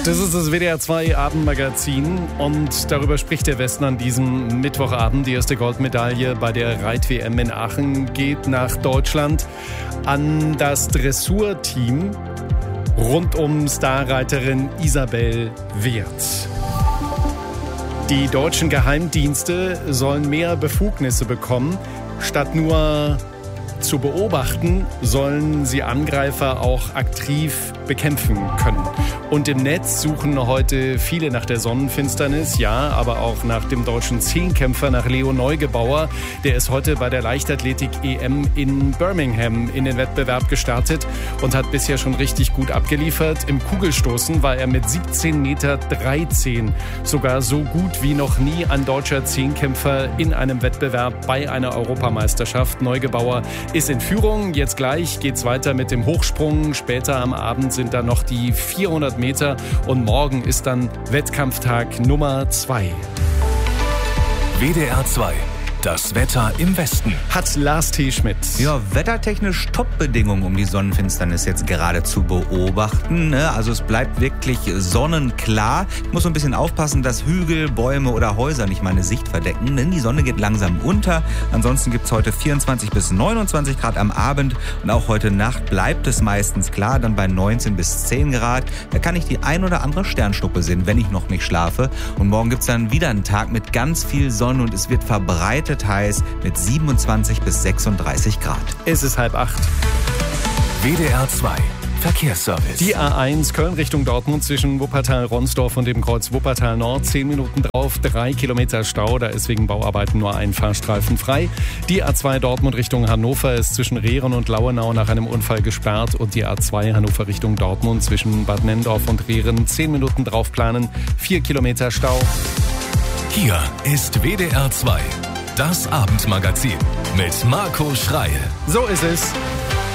Das ist das WDR 2 Abendmagazin und darüber spricht der Westen an diesem Mittwochabend. Die erste Goldmedaille bei der Reit-WM in Aachen geht nach Deutschland an das Dressurteam rund um Starreiterin Isabel Werth. Die deutschen Geheimdienste sollen mehr Befugnisse bekommen. Statt nur zu beobachten, sollen sie Angreifer auch aktiv bekämpfen können. Und im Netz suchen heute viele nach der Sonnenfinsternis, ja, aber auch nach dem deutschen Zehnkämpfer, nach Leo Neugebauer. Der ist heute bei der Leichtathletik-EM in Birmingham in den Wettbewerb gestartet und hat bisher schon richtig gut abgeliefert. Im Kugelstoßen war er mit 17,13 Meter sogar so gut wie noch nie ein deutscher Zehnkämpfer in einem Wettbewerb bei einer Europameisterschaft. Neugebauer ist in Führung. Jetzt gleich geht's weiter mit dem Hochsprung. Später am Abend sind dann noch die 400 Meter und morgen ist dann Wettkampftag Nummer 2. WDR 2. Das Wetter im Westen. Hat Lars T. Schmidt. Ja, wettertechnisch Top-Bedingungen, um die Sonnenfinsternis jetzt gerade zu beobachten. Also es bleibt wirklich sonnenklar. Ich muss so ein bisschen aufpassen, dass Hügel, Bäume oder Häuser nicht meine Sicht verdecken, denn die Sonne geht langsam unter. Ansonsten gibt es heute 24 bis 29 Grad am Abend und auch heute Nacht bleibt es meistens klar, dann bei 19 bis 10 Grad. Da kann ich die ein oder andere Sternschnuppe sehen, wenn ich noch nicht schlafe. Und morgen gibt es dann wieder einen Tag mit ganz viel Sonne und es wird verbreitet heiß mit 27 bis 36 Grad. Es ist 7:30. WDR 2 Verkehrsservice. Die A1 Köln Richtung Dortmund zwischen Wuppertal-Ronsdorf und dem Kreuz Wuppertal Nord. 10 Minuten drauf, 3 Kilometer Stau. Da ist wegen Bauarbeiten nur ein Fahrstreifen frei. Die A2 Dortmund Richtung Hannover ist zwischen Rehren und Lauenau nach einem Unfall gesperrt. Und die A2 Hannover Richtung Dortmund zwischen Bad Nendorf und Rehren. 10 Minuten drauf planen, 4 Kilometer Stau. Hier ist WDR 2. Das Abendmagazin mit Marco Schreil. So ist es.